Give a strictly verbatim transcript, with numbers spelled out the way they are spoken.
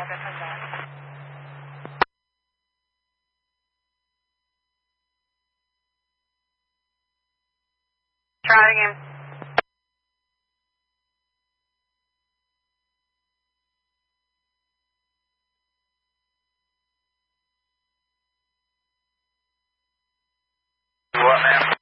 Delta, come back. Try it again. What, ma'am?